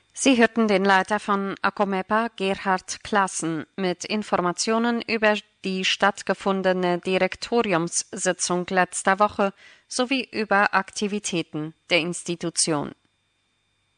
Sie hörten den Leiter von Akomepa, Gerhard Classen, mit Informationen über die stattgefundene Direktoriumssitzung letzter Woche sowie über Aktivitäten der Institution.